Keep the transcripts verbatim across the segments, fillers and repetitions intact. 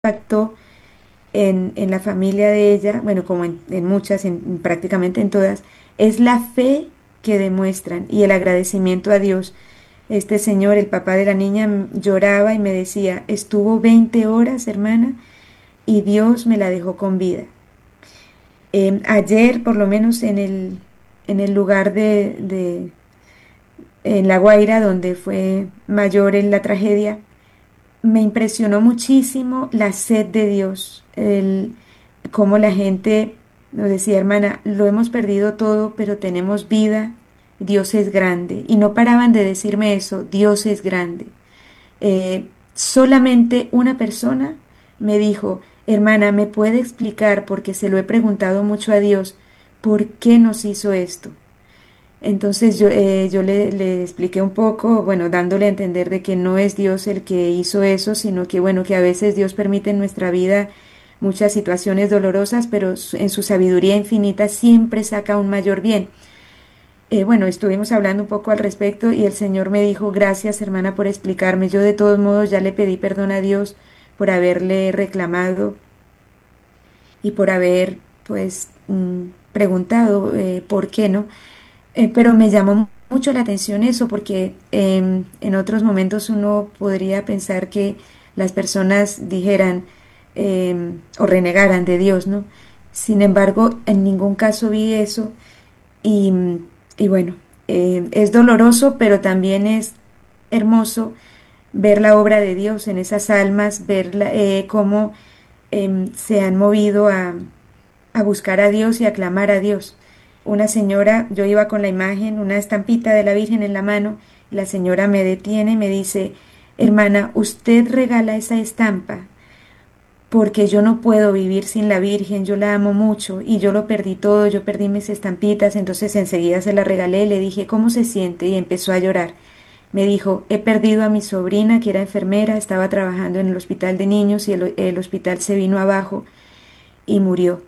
impactó en, en la familia de ella, bueno, como en, en muchas, en, prácticamente en todas, es la fe que demuestran y el agradecimiento a Dios. Este señor, el papá de la niña, m- lloraba y me decía, estuvo veinte horas, hermana, y Dios me la dejó con vida. Em, ayer, por lo menos en el, en el lugar de, de, en La Guaira, donde fue mayor en la tragedia, me impresionó muchísimo la sed de Dios, el, cómo la gente nos decía, hermana, lo hemos perdido todo, pero tenemos vida, Dios es grande. Y no paraban de decirme eso, Dios es grande. Eh, Solamente una persona me dijo, hermana, ¿me puede explicar, porque se lo he preguntado mucho a Dios, por qué nos hizo esto? Entonces yo, eh, yo le, le expliqué un poco, bueno, dándole a entender de que no es Dios el que hizo eso, sino que, bueno, que a veces Dios permite en nuestra vida muchas situaciones dolorosas, pero su- en su sabiduría infinita siempre saca un mayor bien. Eh, bueno, estuvimos hablando un poco al respecto y el Señor me dijo, gracias hermana por explicarme. Yo de todos modos ya le pedí perdón a Dios por haberle reclamado y por haber, pues, mm, preguntado eh, por qué, ¿no? Eh, pero me llamó mucho la atención eso porque em, en otros momentos uno podría pensar que las personas dijeran em, o renegaran de Dios, ¿no? Sin embargo, en ningún caso vi eso y, y bueno, eh, es doloroso, pero también es hermoso ver la obra de Dios en esas almas, ver la- eh, cómo em, se han movido a, a buscar a Dios y a clamar a Dios. Una señora, yo iba con la imagen, una estampita de la Virgen en la mano, y la señora me detiene y me dice, hermana, usted regala esa estampa porque yo no puedo vivir sin la Virgen, yo la amo mucho y yo lo perdí todo, yo perdí mis estampitas, entonces enseguida se la regalé, le dije, ¿cómo se siente? Y empezó a llorar. Me dijo, he perdido a mi sobrina que era enfermera, estaba trabajando en el hospital de niños y el, el hospital se vino abajo y murió.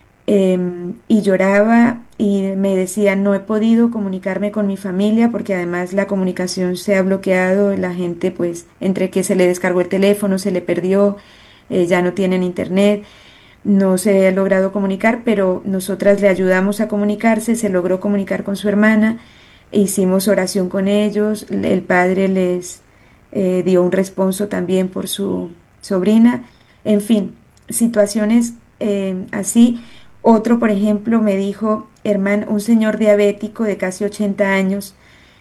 Em, y lloraba y me decía, no he podido comunicarme con mi familia porque además la comunicación se ha bloqueado, la gente pues entre que se le descargó el teléfono, se le perdió, eh, ya no tienen internet, no se ha logrado comunicar, pero nosotras le ayudamos a comunicarse, se logró comunicar con su hermana, e hicimos oración con ellos, el padre les eh, dio un responso también por su sobrina, en fin, situaciones eh, así. Otro, por ejemplo, me dijo, hermano, un señor diabético de casi ochenta años,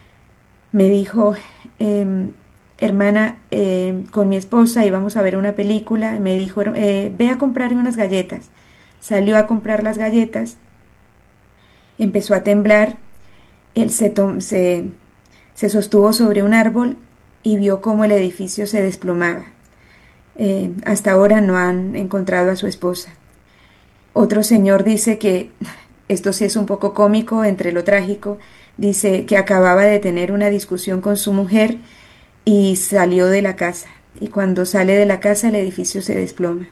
me dijo, em, hermana, em, con mi esposa íbamos a ver una película, me dijo, "Eh, ve a comprarme unas galletas". Salió a comprar las galletas, empezó a temblar, él se, tom- se, se sostuvo sobre un árbol y vio cómo el edificio se desplomaba. Eh, hasta ahora no han encontrado a su esposa. Otro señor dice que, esto sí es un poco cómico entre lo trágico, dice que acababa de tener una discusión con su mujer y salió de la casa. Y cuando sale de la casa el edificio se desploma.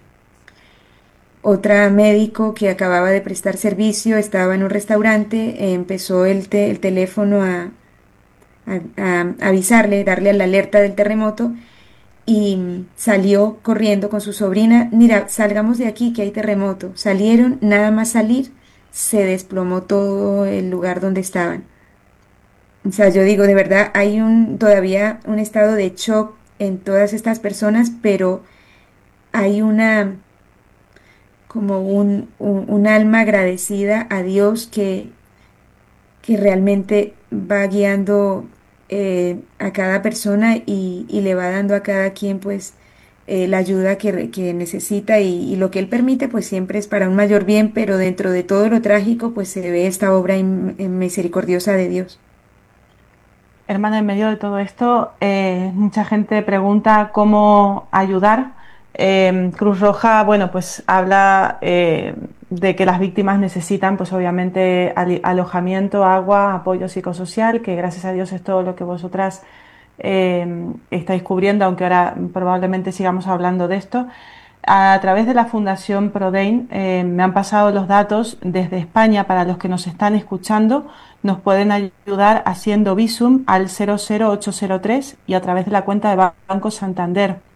Otra médico que acababa de prestar servicio estaba en un restaurante, eh, empezó el, te- el teléfono a, a- a avisarle, darle la alerta del terremoto y mm, salió corriendo con su sobrina, mira, salgamos de aquí que hay terremoto. Salieron, nada más salir, se desplomó todo el lugar donde estaban. O sea, yo digo, de verdad, hay un, todavía un estado de shock en todas estas personas, pero hay una, como un, un, un alma agradecida a Dios que, que realmente va guiando eh, a cada persona y, y le va dando a cada quien pues eh, la ayuda que, re- que necesita y, y lo que Él permite pues siempre es para un mayor bien, pero dentro de todo lo trágico pues se ve esta obra in- in- misericordiosa de Dios. Hermana, en medio de todo esto, eh, mucha gente pregunta cómo ayudar. Eh, Cruz Roja, bueno, pues habla eh, de que las víctimas necesitan, pues obviamente, ali- alojamiento, agua, apoyo psicosocial, que gracias a Dios es todo lo que vosotras eh, estáis cubriendo, aunque ahora probablemente sigamos hablando de esto. A través de la Fundación Prodein eh, me han pasado los datos desde España para los que nos están escuchando. Nos pueden ayudar haciendo Visum al cero cero ocho cero tres y a través de la cuenta de Banco Santander.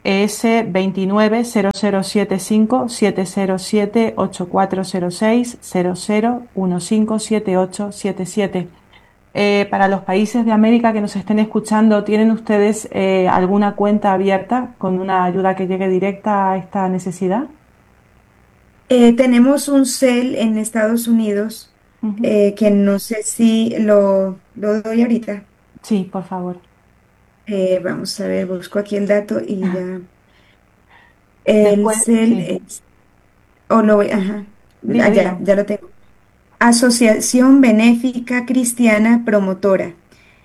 E S veintinueve cero cero siete cinco siete cero siete ocho cuatro cero seis cero cero uno cinco siete ocho siete siete. Eh, para los países de América que nos estén escuchando, ¿tienen ustedes eh, alguna cuenta abierta con una ayuda que llegue directa a esta necesidad? Eh, tenemos un cel en Estados Unidos Ujú. eh, que no sé si lo, lo doy ahorita. Sí, por favor. Eh, vamos a ver, busco aquí el dato y ya. El Después, cel sí. es, o lo voy, ajá, ah, Dilo, ya, dilo. ya lo tengo. Asociación Benéfica Cristiana Promotora.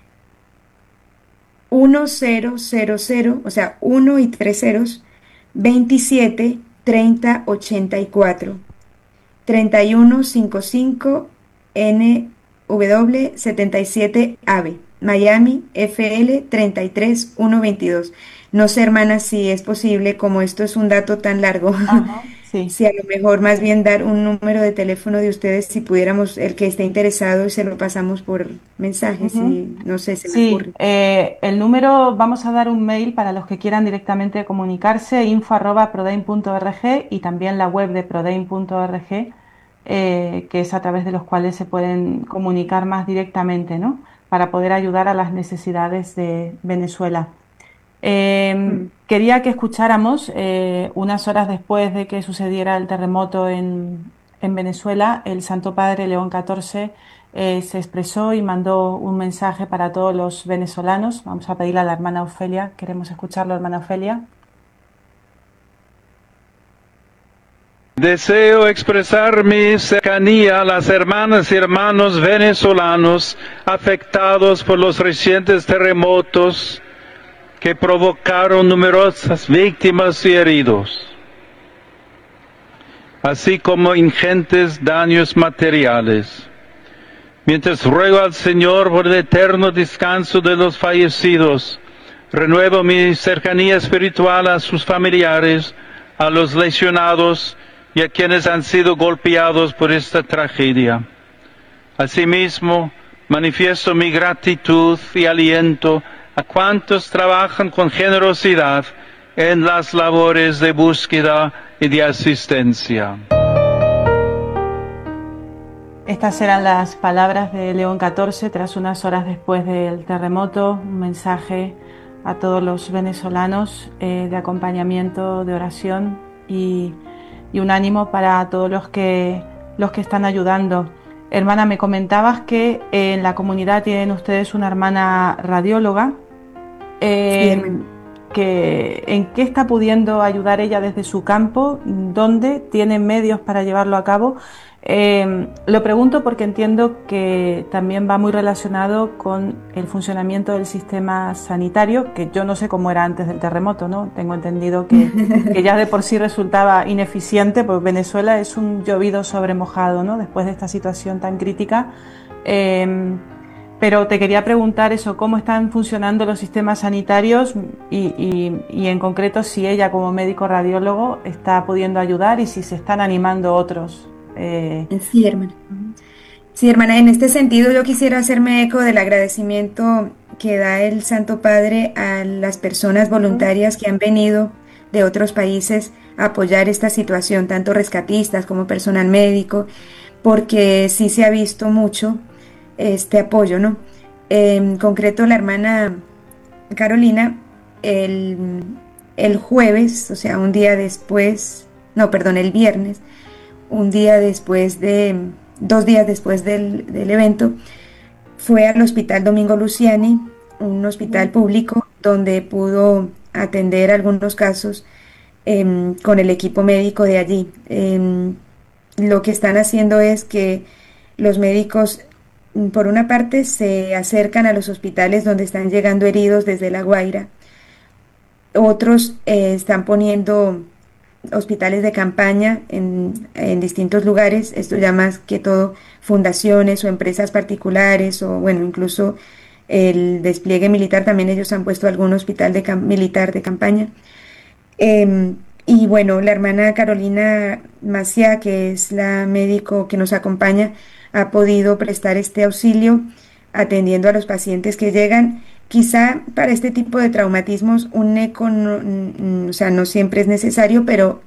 Uno cero cero cero, o sea, uno y tres ceros, veintisiete treinta ochenta y cuatro. treinta y uno cincuenta y cinco N W setenta y siete AVE, Miami F L treinta y tres mil ciento veintidós. No sé, hermana, si es posible, como esto es un dato tan largo, Ajá, sí. si a lo mejor más bien dar un número de teléfono de ustedes, si pudiéramos, el que esté interesado, y se lo pasamos por mensaje, Ujú. si no sé, se me Sí, ocurre. eh, el número, vamos a dar un mail para los que quieran directamente comunicarse, info arroba prodein punto org, y también la web de prodein punto org, eh, que es a través de los cuales se pueden comunicar más directamente, ¿no? Para poder ayudar a las necesidades de Venezuela. Eh, Mm. quería que escucháramos, eh, unas horas después de que sucediera el terremoto en, en Venezuela, el Santo Padre León catorce eh, se expresó y mandó un mensaje para todos los venezolanos. Vamos a pedirle a la hermana Ofelia, queremos escucharlo, hermana Ofelia. Deseo expresar mi cercanía a las hermanas y hermanos venezolanos afectados por los recientes terremotos que provocaron numerosas víctimas y heridos, así como ingentes daños materiales. Mientras ruego al Señor por el eterno descanso de los fallecidos, renuevo mi cercanía espiritual a sus familiares, a los lesionados y a quienes han sido golpeados por esta tragedia. Asimismo, manifiesto mi gratitud y aliento a cuantos trabajan con generosidad en las labores de búsqueda y de asistencia. Estas eran las palabras de León catorce tras unas horas después del terremoto, un mensaje a todos los venezolanos eh, de acompañamiento, de oración y, y un ánimo para todos los que, los que están ayudando. Hermana, me comentabas que en la comunidad tienen ustedes una hermana radióloga. Sí, Eh, hermano. que, ¿En qué está pudiendo ayudar ella desde su campo? ¿Dónde tiene medios para llevarlo a cabo? Eh, lo pregunto porque entiendo que también va muy relacionado con el funcionamiento del sistema sanitario, que yo no sé cómo era antes del terremoto, ¿no? Tengo entendido que, que ya de por sí resultaba ineficiente, porque Venezuela es un llovido sobre mojado, ¿no? Después de esta situación tan crítica. Eh, pero te quería preguntar eso, cómo están funcionando los sistemas sanitarios y, y, y en concreto si ella como médico radiólogo está pudiendo ayudar y si se están animando otros. Eh, Sí, hermana. Sí, hermana, en este sentido yo quisiera hacerme eco del agradecimiento que da el Santo Padre a las personas Ujú. voluntarias que han venido de otros países a apoyar esta situación, tanto rescatistas como personal médico, porque sí se ha visto mucho este apoyo, ¿no? En concreto, la hermana Carolina, el, el jueves, o sea, un día después, no, perdón, el viernes, un día después de, dos días después del, del evento, fue al Hospital Domingo Luciani, un hospital público donde pudo atender algunos casos em, con el equipo médico de allí. Em, lo que están haciendo es que los médicos, mm, por una parte, se acercan a los hospitales donde están llegando heridos desde La Guaira. Otros eh, están poniendo hospitales de campaña en, en distintos lugares, esto ya más que todo fundaciones o empresas particulares o bueno, incluso el despliegue militar, también ellos han puesto algún hospital de cam- militar de campaña. Eh, y bueno, la hermana Carolina Maciá, que es la médico que nos acompaña, ha podido prestar este auxilio atendiendo a los pacientes que llegan Quizá para este tipo de traumatismos un eco no, mm, o sea, no siempre es necesario, pero